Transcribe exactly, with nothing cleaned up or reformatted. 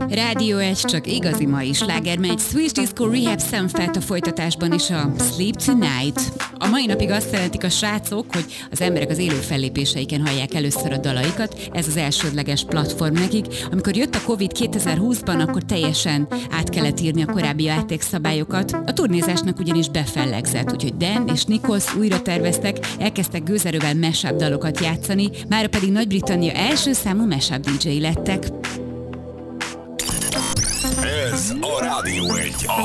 Rádió egy, csak igazi mai sláger megy. Swiss Disco Rehab Sunfelt a folytatásban is a Sleep Tonight. A mai napig azt jelentik a srácok, hogy az emberek az élő fellépéseiken hallják először a dalaikat. Ez az elsődleges platform nekik. Amikor jött a Covid kétezer-húszban, akkor teljesen át kellett írni a korábbi játékszabályokat. A turnézásnak ugyanis befellegzett, úgyhogy Dan és Nichols újra terveztek, elkezdtek gőzerővel mashup dalokat játszani, mára pedig Nagy-Britannia első számú mashup dé dzsé lettek. Ez a Rádió egy, a